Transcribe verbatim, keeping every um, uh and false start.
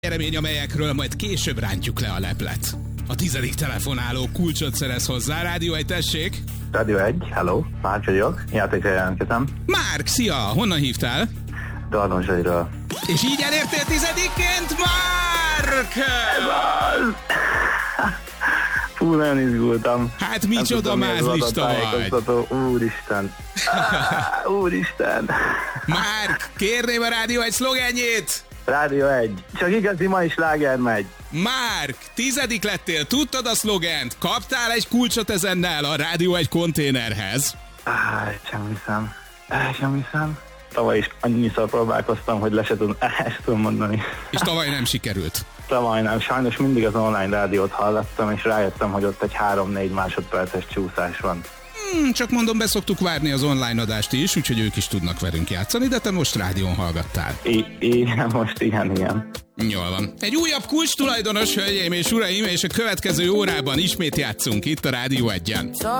Eremény, amelyekről majd később rántjuk le a leplet. A tizedik telefonáló kulcsot szerez hozzá. Rádió egy, tessék! Rádió egy, hello, Márk vagyok, játékra jelentkezem. Márk, szia! Honnan hívtál? Darnozsairól. És így elértél tizedikként, Márk! Ez az! Fú, nagyon izgultam. Hát micsoda mázlista vagy! Úristen! Ah, úristen! Márk, kérném a Rádió egy szlogenjét! Rádió egy. Csak igazi ma is sláger megy. Márk, tizedik lettél, tudtad a szlogent? Kaptál egy kulcsot ezennel a Rádió egy konténerhez? Ah, sem hiszem. Eh, sem hiszem. Tavaly is annyiszor próbálkoztam, hogy le se tudom, eh, se tudom mondani. És tavaly nem sikerült? Tavaly nem. Sajnos mindig az online rádiót hallgattam, és rájöttem, hogy ott egy három-négy másodperces csúszás van. Hmm, csak mondom, beszoktuk várni az online adást is, úgyhogy ők is tudnak velünk játszani, de te most rádión hallgattál. I- igen, most igen, igen. Jól van. Egy újabb kulcs tulajdonos, hölgyeim és uraim, és a következő órában ismét játszunk itt a Rádió egyen.